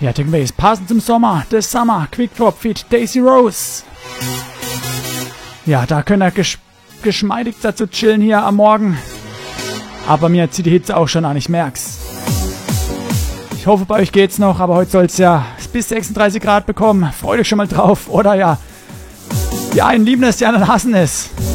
Ja, Takeaways passend zum Sommer. The Summer Quick Drop Feed Daisy Rose. Ja, da könnt ihr geschmeidig dazu chillen hier am Morgen. Aber mir zieht die Hitze auch schon an, ich merk's. Ich hoffe, bei euch geht's noch, aber heute soll's ja bis 36 Grad bekommen. Freut euch schon mal drauf, oder ja? Die einen lieben es, die anderen hassen es.